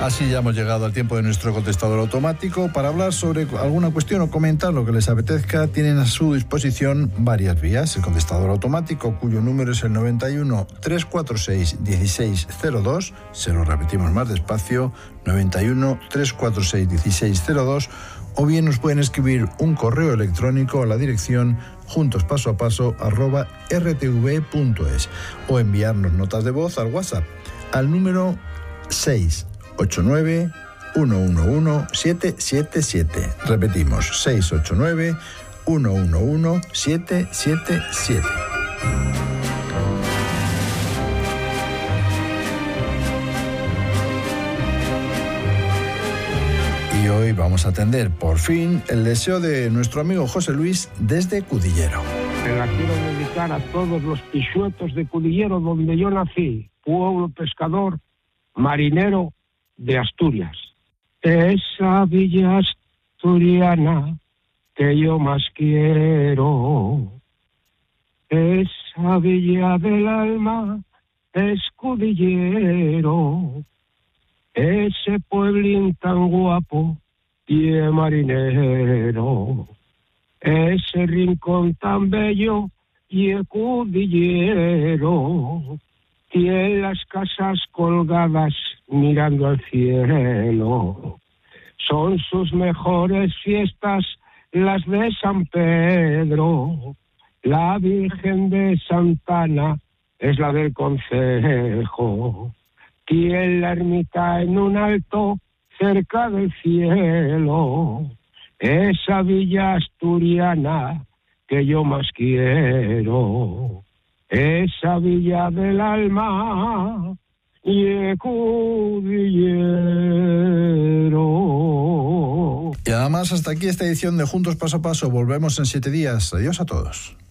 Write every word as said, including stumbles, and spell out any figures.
Así ya hemos llegado al tiempo de nuestro contestador automático. Para hablar sobre alguna cuestión o comentar lo que les apetezca, tienen a su disposición varias vías. El contestador automático, cuyo número es el noventa y uno, trescientos cuarenta y seis, dieciséis cero dos. Se lo repetimos más despacio, noventa y uno, trescientos cuarenta y seis, dieciséis cero dos. O bien nos pueden escribir un correo electrónico a la dirección juntospasoapaso arroba r t v punto es o enviarnos notas de voz al WhatsApp al número seis ocho nueve, uno uno uno, siete siete siete. Repetimos, seis ocho nueve, uno uno uno, siete siete siete. Y hoy vamos a atender, por fin, el deseo de nuestro amigo José Luis desde Cudillero. Me la quiero dedicar a todos los pisuetos de Cudillero, donde yo nací, pueblo pescador, marinero de Asturias. Esa villa asturiana que yo más quiero, esa villa del alma es Cudillero, ese pueblín tan guapo y marinero, ese rincón tan bello y el Cudillero, tiene las casas colgadas mirando al cielo. Son sus mejores fiestas las de San Pedro. La Virgen de Santana es la del concejo. Tiene la ermita en un alto cerca del cielo. Esa villa asturiana que yo más quiero. Esa villa del alma y el Cudillero. Y además hasta aquí esta edición de Juntos Paso a Paso. Volvemos en siete días. Adiós a todos.